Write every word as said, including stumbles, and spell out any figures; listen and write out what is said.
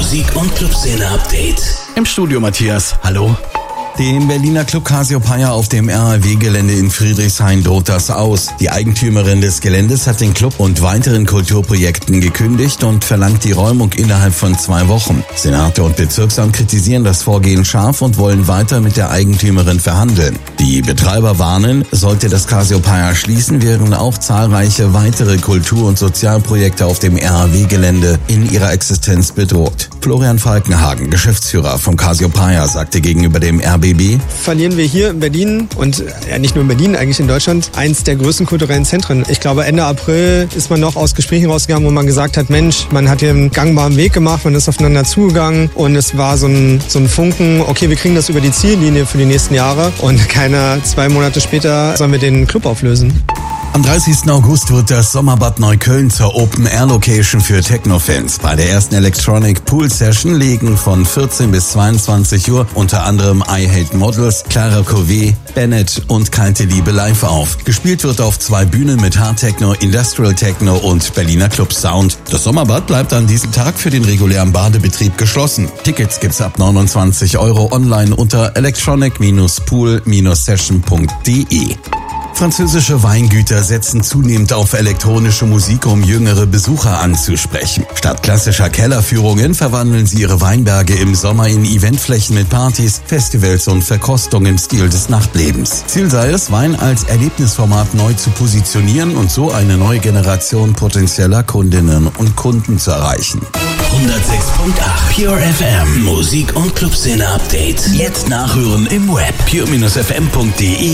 Musik- und Clubszene-Update. Im Studio Matthias, hallo. Dem Berliner Club Cassiopeia auf dem R A W-Gelände in Friedrichshain droht das aus. Die Eigentümerin des Geländes hat den Club und weiteren Kulturprojekten gekündigt und verlangt die Räumung innerhalb von zwei Wochen. Senator und Bezirksamt kritisieren das Vorgehen scharf und wollen weiter mit der Eigentümerin verhandeln. Die Betreiber warnen, sollte das Cassiopeia schließen, wären auch zahlreiche weitere Kultur- und Sozialprojekte auf dem R A W-Gelände in ihrer Existenz bedroht. Florian Falkenhagen, Geschäftsführer vom Cassiopeia, sagte gegenüber dem R B B: Verlieren wir hier in Berlin und ja, nicht nur in Berlin, eigentlich in Deutschland, eins der größten kulturellen Zentren. Ich glaube, Ende April ist man noch aus Gesprächen rausgegangen, wo man gesagt hat, Mensch, man hat hier einen gangbaren Weg gemacht, man ist aufeinander zugegangen und es war so ein, so ein Funken, okay, wir kriegen das über die Ziellinie für die nächsten Jahre und keine zwei Monate später sollen wir den Club auflösen. Am dreißigsten August wird das Sommerbad Neukölln zur Open-Air-Location für Techno-Fans. Bei der ersten Electronic Pool Session legen von vierzehn bis zweiundzwanzig Uhr unter anderem I Hate Models, Clara Covey, Bennett und Kalte Liebe live auf. Gespielt wird auf zwei Bühnen mit Hard-Techno, Industrial Techno und Berliner Club Sound. Das Sommerbad bleibt an diesem Tag für den regulären Badebetrieb geschlossen. Tickets gibt's ab neunundzwanzig Euro online unter electronic pool session punkt de. Französische Weingüter setzen zunehmend auf elektronische Musik, um jüngere Besucher anzusprechen. Statt klassischer Kellerführungen verwandeln sie ihre Weinberge im Sommer in Eventflächen mit Partys, Festivals und Verkostungen im Stil des Nachtlebens. Ziel sei es, Wein als Erlebnisformat neu zu positionieren und so eine neue Generation potenzieller Kundinnen und Kunden zu erreichen. hundertsechs Komma acht Pure F M Musik- und Clubszene-Update. Jetzt nachhören im Web pure Bindestrich f m punkt de